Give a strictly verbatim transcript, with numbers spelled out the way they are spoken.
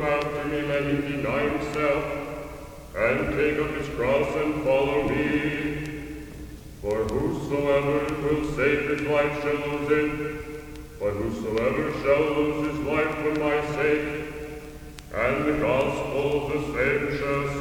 come after me, let him deny himself, and take up his cross and follow me. For whosoever will save his life shall lose it, but whosoever shall lose his life for my sake, and the gospel of the same shall